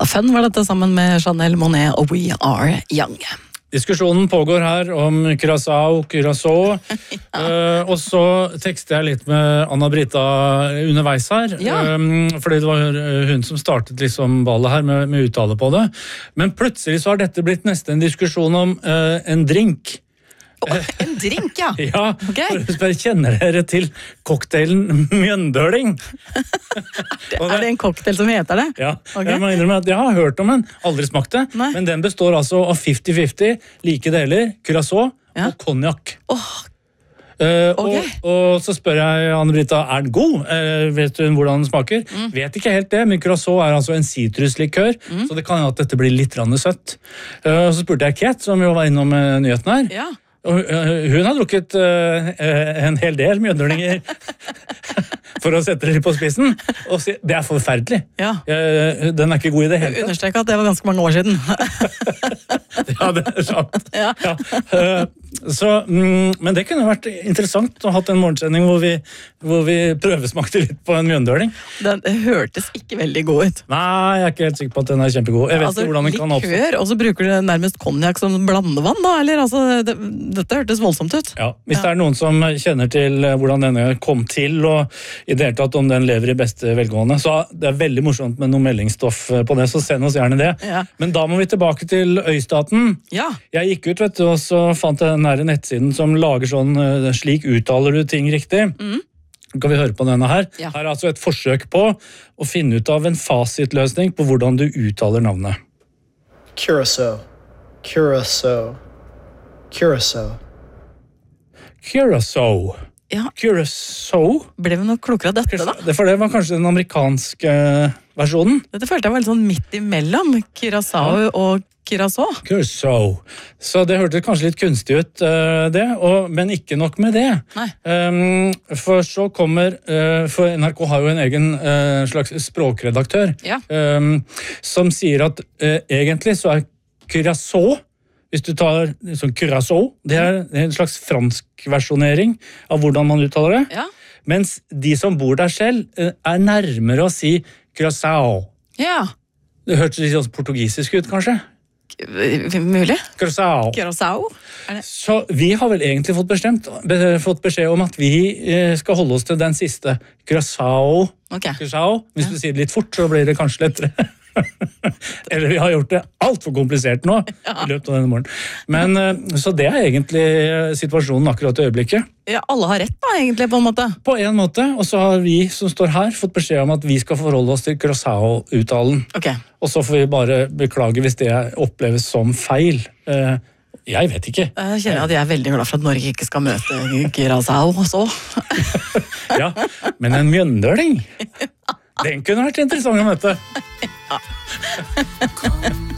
Fun var dette sammen med Chanel Monet og We Are Young. Diskusjonen pågår her om Curaçao, og så tekster jeg litt med Anna-Brita underveis her, fordi det var hun som startet liksom ballet her med uttale på det. Men plutselig så har dette blitt nesten en diskusjon om en drink. En drink, ja. Ja, Okay. for kjenner dere til cocktailen mjøndøling? Er det en cocktail som heter det? Ja, Okay. jeg må innrømme at jeg har hørt om den, aldri smakt det, Nei. men den består altså av 50-50, like deler, Curaçao og konjakk. Okay. Og så spør jeg Anne-Brita, er den god? Vet hun hvordan den smaker? Vet ikke helt det, men Curaçao er altså en citruslikør, så det kan jo at dette blir litt søtt. Og så spurte jeg Kate, som jo var innom nyheten her, Ja. og hun har drukket en hel del mjøndølinger for å sette det litt på spissen, og si, det er forferdelig. Ja. Den er ikke god i det hele tatt. Understrek at det var ganske mange år siden. Ja, det er sant. Ja. Ja. Men det kunne vært interessant å ha hatt en morgensending hvor vi prøvesmakte litt på en mjøndøling. Den hørtes ikke veldig god ut. Nei, jeg er ikke helt sikker på at den er kjempegod. Jeg vet ikke hvordan den kan oppstå. Likør, og så bruker du nærmest konjakk som blandevann, da? Eller, altså, dette hørtes voldsomt ut. Ja, hvis det er noen som kjenner til hvordan denne kom til, og i det hele tatt om den lever i beste velgående, så det er veldig morsomt med noe meldingsstoff på det, så send oss gjerne det. Ja. Men da må vi tilbake til Øystaten. Ja. Jeg gikk ut, vet du, og så fant jeg den her nettsiden som lager sånn, slik uttaler du ting riktig. Kan vi høre på denne her? Ja. Her er altså et forsøk på å finne ut av en fasitløsning på hvordan du uttaler navnet. Curaçao. Curaçao. Curaçao. Curaçao. Ja. Curaçao? Ble vi noe klokere av dette, da? For det var kanskje den amerikanske versjonen. Dette følte jeg var litt sånn midt imellom Curaçao og Curaçao. Curaçao. Så det hørtes kanskje litt kunstig ut, det, men ikke nok med det. Nei. For så kommer, for NRK har jo en egen slags språkredaktør, Ja. som sier at egentlig så er Curaçao, hvis du tar sånn Curaçao, det er en slags fransk versjonering av hvordan man uttaler det. Ja. Mens de som bor der selv er nærmere å si Curaçao. Ja. Det hørtes litt sånn portugisisk ut, kanskje? Mulig. Curaçao. Curaçao? Er det? Så vi har vel egentlig fått beskjed om at vi skal holde oss til den siste. Curaçao. Ok. Curaçao. Hvis du sier det litt fort, så blir det kanskje lettere. Eller vi har gjort det alt for komplisert nå i løpet av denne morgenen. Men, så det er egentlig situasjonen akkurat i øyeblikket. Ja, alle har rett da, egentlig, på en måte. På en måte, og så har vi som står her fått beskjed om at vi skal forholde oss til Curaçao-uttalen. Ok. Og så får vi bare beklage hvis det oppleves som feil. Jeg vet ikke. Jeg kjenner at jeg er veldig glad for at Norge ikke skal møte Curaçao og så. Ja, men en mjøndøling, den kunne vært interessant å møte. Ja.